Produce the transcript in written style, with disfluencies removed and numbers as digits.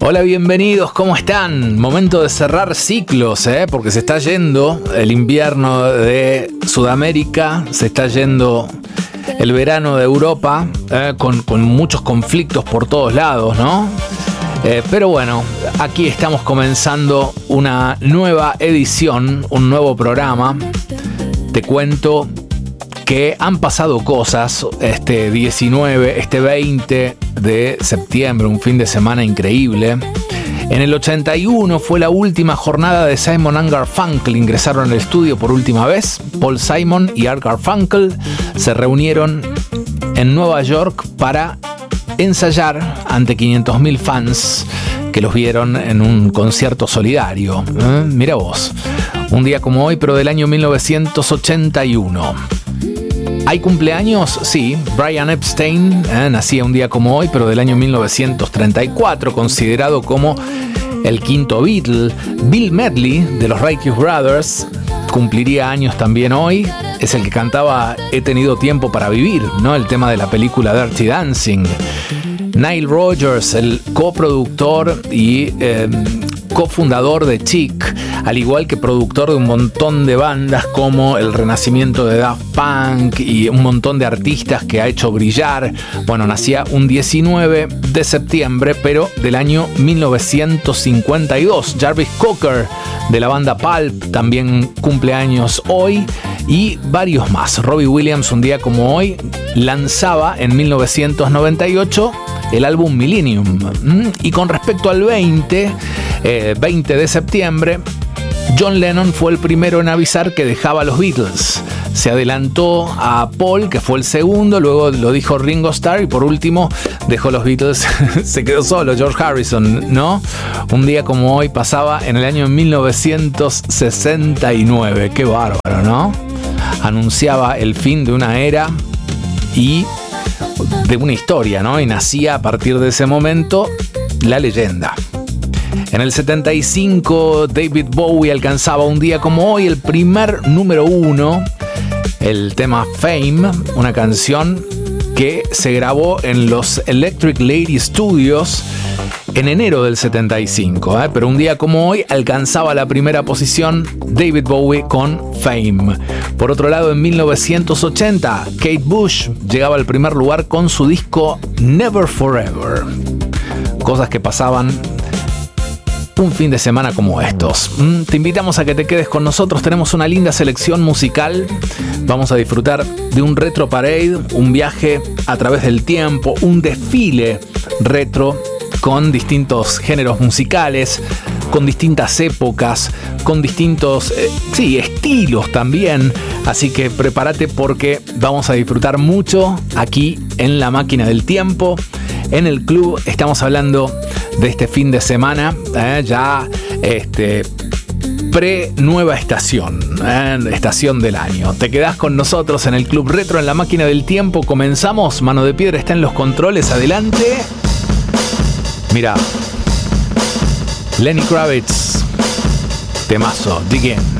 Hola, bienvenidos, ¿cómo están? Momento de cerrar ciclos, porque se está yendo el invierno de Sudamérica, se está yendo el verano de Europa, con muchos conflictos por todos lados, ¿no? Pero bueno, aquí estamos comenzando una nueva edición, un nuevo programa. Te cuento que han pasado cosas este 19, este 20 de septiembre, un fin de semana increíble. En el 81 fue la última jornada de Simon & Garfunkel. Ingresaron al estudio por última vez. Paul Simon y Art Garfunkel se reunieron en Nueva York para ensayar ante 500.000 fans que los vieron en un concierto solidario. Mira vos, un día como hoy, pero del año 1981. ¿Hay cumpleaños? Sí, Brian Epstein nacía un día como hoy, pero del año 1934, considerado como el quinto Beatle. Bill Medley, de los Righteous Brothers, cumpliría años también hoy. Es el que cantaba He tenido tiempo para vivir, ¿no? El tema de la película Dirty Dancing. Nile Rodgers, el coproductor y cofundador de Chic, al igual que productor de un montón de bandas como el renacimiento de Daft Punk y un montón de artistas que ha hecho brillar. Bueno, nacía un 19 de septiembre, pero del año 1952. Jarvis Cocker, de la banda Pulp, también cumple años hoy, y varios más. Robbie Williams, un día como hoy, lanzaba en 1998 el álbum Millennium. Y con respecto al 20 de septiembre, John Lennon fue el primero en avisar que dejaba a los Beatles. Se adelantó a Paul, que fue el segundo, luego lo dijo Ringo Starr y por último dejó los Beatles, se quedó solo George Harrison, ¿no? Un día como hoy pasaba en el año 1969. Qué bárbaro, ¿no? Anunciaba el fin de una era y de una historia, ¿no? Y nacía a partir de ese momento la leyenda. En el 75, David Bowie alcanzaba un día como hoy el primer número 1, el tema Fame, una canción que se grabó en los Electric Lady Studios en enero del 75, pero un día como hoy alcanzaba la primera posición David Bowie con Fame. Por otro lado, en 1980, Kate Bush llegaba al primer lugar con su disco Never Forever. Cosas que pasaban un fin de semana como estos. Te invitamos a que te quedes con nosotros. Tenemos una linda selección musical. Vamos a disfrutar de un retro parade, un viaje a través del tiempo, un desfile retro con distintos géneros musicales, con distintas épocas, con distintos estilos también. Así que prepárate porque vamos a disfrutar mucho aquí en La Máquina del Tiempo. En el club estamos hablando de este fin de semana, pre-nueva estación, estación del año. Te quedás con nosotros en el Club Retro en La Máquina del Tiempo. Comenzamos. Mano de Piedra está en los controles. Adelante. Mira, Lenny Kravitz, temazo, Dig In.